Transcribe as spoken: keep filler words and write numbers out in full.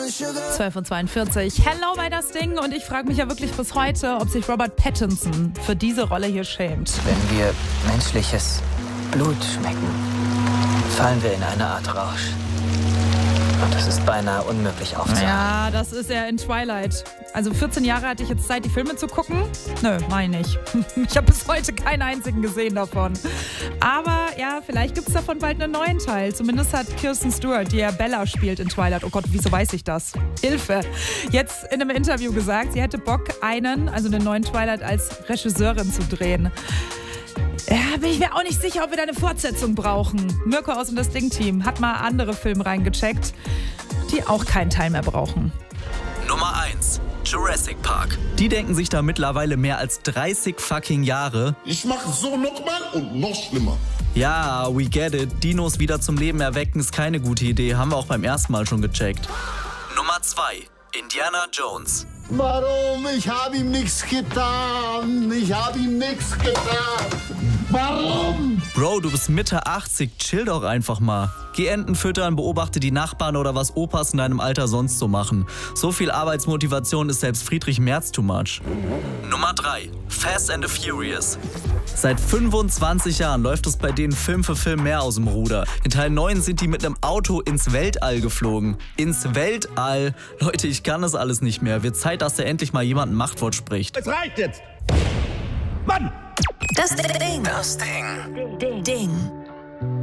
zwölf Uhr zweiundvierzig. Hello bei das Ding. Und ich frage mich ja wirklich bis heute, ob sich Robert Pattinson für diese Rolle hier schämt. Wenn wir menschliches Blut schmecken, fallen wir in eine Art Rausch. Und das ist beinahe unmöglich aufzuhalten. Ja, das ist er in Twilight. Also vierzehn Jahre hatte ich jetzt Zeit, die Filme zu gucken. Nö, meine ich. Ich habe bis heute keinen einzigen gesehen davon. Aber ja, vielleicht gibt es davon bald einen neuen Teil. Zumindest hat Kirsten Stewart, die ja Bella spielt in Twilight. Oh Gott, wieso weiß ich das? Hilfe! Jetzt in einem Interview gesagt, sie hätte Bock, einen, also den neuen Twilight, als Regisseurin zu drehen. Ja, bin ich mir auch nicht sicher, ob wir da eine Fortsetzung brauchen. Mirko aus dem Das Ding-Team hat mal andere Filme reingecheckt, die auch keinen Teil mehr brauchen. Nummer eins. Jurassic Park. Die denken sich da mittlerweile mehr als dreißig fucking Jahre. Ich mach so nochmal und noch schlimmer. Ja, we get it. Dinos wieder zum Leben erwecken ist keine gute Idee. Haben wir auch beim ersten Mal schon gecheckt. Nummer zwei. Indiana Jones. Warum? Ich habe ihm nichts getan. Ich habe ihm nichts getan. Warum? Bro, du bist Mitte achtzig, chill doch einfach mal. Geh Enten füttern, beobachte die Nachbarn oder was Opas in deinem Alter sonst so machen. So viel Arbeitsmotivation ist selbst Friedrich Merz too much. Nummer drei. Fast and the Furious. Seit fünfundzwanzig Jahren läuft es bei denen Film für Film mehr aus dem Ruder. In Teil neun sind die mit einem Auto ins Weltall geflogen. Ins Weltall? Leute, ich kann das alles nicht mehr. Wird Zeit, dass da endlich mal jemand ein Machtwort spricht. Es reicht jetzt. Mann! Das Ding. Das Ding. Ding.